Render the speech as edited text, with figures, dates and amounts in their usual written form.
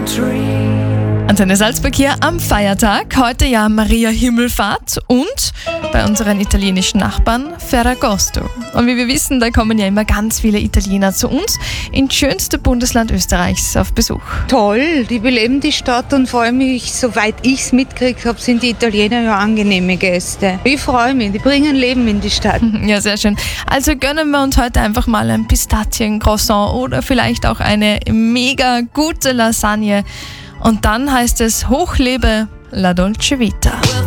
Antenne Salzburg hier am Feiertag. Heute ja Maria Himmelfahrt und bei unseren italienischen Nachbarn Ferragosto. Und wie wir wissen, da kommen ja immer ganz viele Italiener zu uns ins schönste Bundesland Österreichs auf Besuch. Toll, die beleben die Stadt und vor allem, soweit ich es mitgekriegt habe, sind die Italiener ja angenehme Gäste. Ich freue mich, die bringen Leben in die Stadt. Ja, sehr schön. Also gönnen wir uns heute einfach mal ein Pistazien-Croissant oder vielleicht auch eine mega gute Lasagne. Und dann heißt es Hochlebe la Dolce Vita.